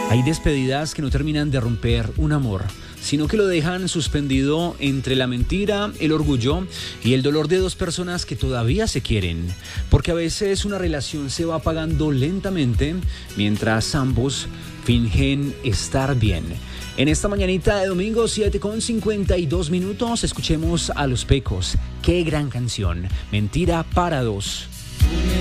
Hay despedidas que no terminan de romper un amor, sino que lo dejan suspendido entre la mentira, el orgullo y el dolor de dos personas que todavía se quieren. Porque a veces una relación se va apagando lentamente mientras ambos fingen estar bien. En esta mañanita de domingo, 7:52, escuchemos a Los Pecos. Qué gran canción, Mentira para dos.